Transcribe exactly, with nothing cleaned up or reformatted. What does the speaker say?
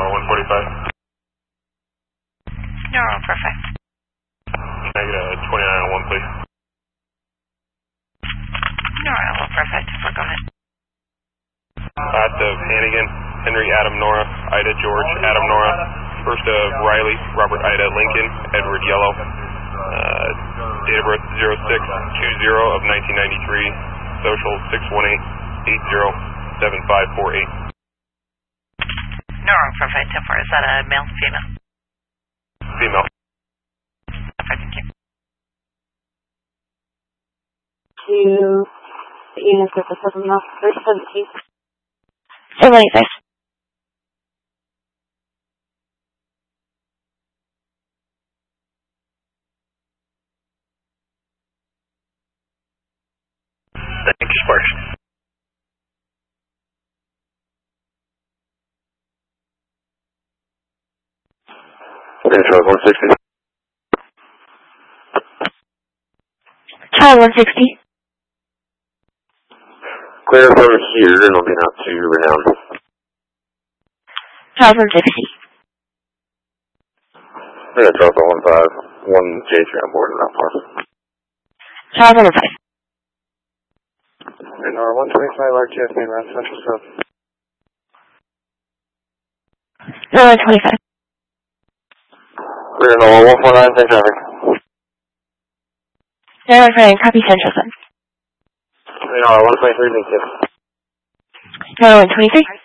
one forty-five. Nora, perfect. Can I get a twenty-nine oh one, please? Nora, oh, perfect. Go ahead. Last of Hannigan, Henry, Adam, Nora, Ida, George, Adam, Nora. First of Riley, Robert, Ida, Lincoln, Edward, Yellow. Uh, date of birth zero six two zero of nineteen ninety-three. Social six one eight eight zero seven five four eight. Nora, perfect. How far is that a male, female? Female. Perfect, thank you. To Enos with the seven off three seventeen. seven eighty-five. Thank you, Sparks. Okay, Charles one sixty. Charles one sixty. Clear from here, and I'll be out to Renown. Charles one sixty. Yeah, Charles one five. one J three on board, not far. Charles one five. And our one twenty-five R T S main route central south. No, one twenty-five. Clear Noah one four nine, same traffic. No, one four nine, copy central sun. And our one twenty-three, thank you. No, one twenty-three.